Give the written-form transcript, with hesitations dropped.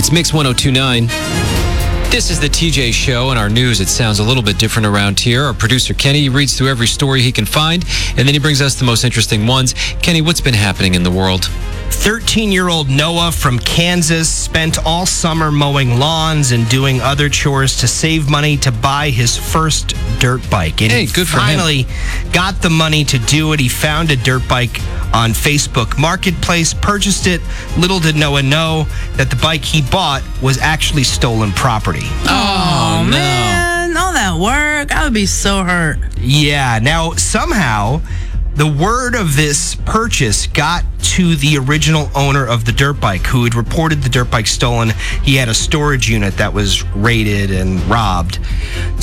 It's Mix 1029. This is the TJ Show. In our news, it sounds a little bit different around here. Our producer, Kenny, reads through every story he can find, and then he brings us the most interesting ones. Kenny, what's been happening in the world? 13-year-old Noah from Kansas spent all summer mowing lawns and doing other chores to save money to buy his first dirt bike. And Hey, he good for him. finally got the money to do it. He found a dirt bike on Facebook Marketplace, purchased it. Little did Noah know that the bike he bought was actually stolen property. Oh, no. man. All that work. I would be so hurt. Yeah, now somehow the word of this purchase got to the original owner of the dirt bike, who had reported the dirt bike stolen. He had a storage unit that was raided and robbed.